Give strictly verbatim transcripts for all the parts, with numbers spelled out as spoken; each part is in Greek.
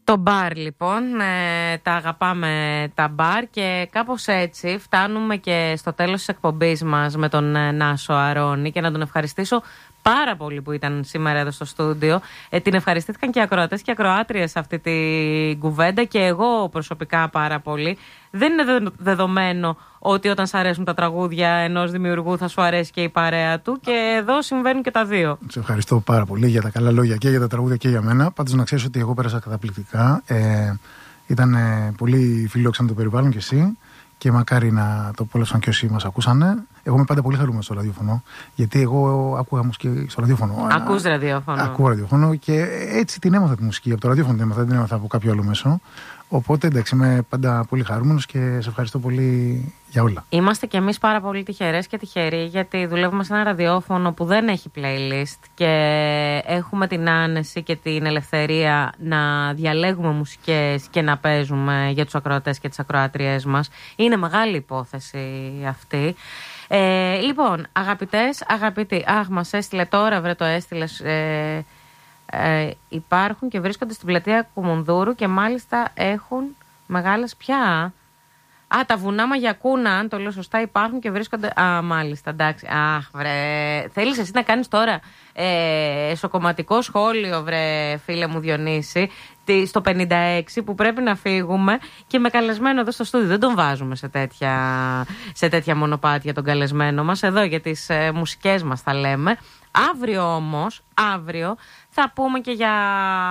Στο μπαρ λοιπόν, ε, τα αγαπάμε τα μπαρ και κάπως έτσι φτάνουμε και στο τέλος της εκπομπής μας με τον ε, Νάσο Αρώνη και να τον ευχαριστήσω πάρα πολύ που ήταν σήμερα εδώ στο στούντιο. Ε, την ευχαριστήθηκαν και οι ακροατές και οι ακροάτριες αυτή την κουβέντα και εγώ προσωπικά πάρα πολύ. Δεν είναι δεδομένο ότι όταν σου αρέσουν τα τραγούδια ενός δημιουργού θα σου αρέσει και η παρέα του και εδώ συμβαίνουν και τα δύο. Σε ευχαριστώ πάρα πολύ για τα καλά λόγια και για τα τραγούδια και για μένα. Πάντως να ξέρεις ότι εγώ πέρασα καταπληκτικά. Ε, ήταν ε, πολύ φιλόξενο το περιβάλλον και εσύ. Και μακάρι να το απόλαυσαν και όσοι μας ακούσανε. Εγώ είμαι πάντα πολύ χαρούμενος στο ραδιόφωνο. Γιατί εγώ άκουγα μουσική στο ραδιόφωνο. Ακούς ραδιόφωνο. Ακούω ραδιόφωνο και έτσι την έμαθα τη μουσική. Από το ραδιόφωνο την έμαθα, δεν την έμαθα από κάποιο άλλο μέσο. Οπότε εντάξει, είμαι πάντα πολύ χαρούμενος και σε ευχαριστώ πολύ για όλα. Είμαστε κι εμείς πάρα πολύ τυχερές και τυχεροί γιατί δουλεύουμε σε ένα ραδιόφωνο που δεν έχει playlist και έχουμε την άνεση και την ελευθερία να διαλέγουμε μουσικές και να παίζουμε για τους ακροατές και τις ακροάτριές μας. Είναι μεγάλη υπόθεση αυτή. Ε, λοιπόν, αγαπητές, αγαπητοί, αχ, μας έστειλε τώρα, βρε το έστειλες... Ε, Ε, υπάρχουν και βρίσκονται στην πλατεία Κουμουνδούρου και μάλιστα έχουν μεγάλες πια. Α, τα βουνά Μαγιακούνα, αν το λέω σωστά, υπάρχουν και βρίσκονται. Α, μάλιστα, εντάξει. Αχ, βρε. Θέλεις εσύ να κάνεις τώρα ε, εσωκομματικό σχόλιο, βρε, φίλε μου Διονύση, στο πενήντα έξι που πρέπει να φύγουμε και με καλεσμένο εδώ στο στούντιο. Δεν τον βάζουμε σε τέτοια, σε τέτοια μονοπάτια τον καλεσμένο μας. Εδώ για τις ε, μουσικές μας θα λέμε. Αύριο όμως, αύριο θα πούμε και για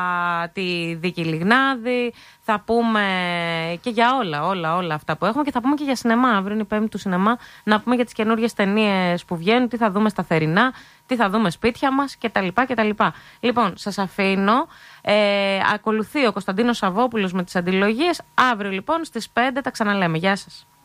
τη Δίκη Λιγνάδη, θα πούμε και για όλα, όλα, όλα αυτά που έχουμε και θα πούμε και για σινεμά. Αύριο είναι η Πέμπτη του σινεμά, να πούμε για τις καινούριες ταινίες που βγαίνουν, τι θα δούμε στα θερινά, τι θα δούμε σπίτια μας κτλ. κτλ. Λοιπόν, σας αφήνω. Ε, ακολουθεί ο Κωνσταντίνος Σαββόπουλος με τις αντιλογίες. Αύριο λοιπόν στις πέντε τα ξαναλέμε. Γεια σας.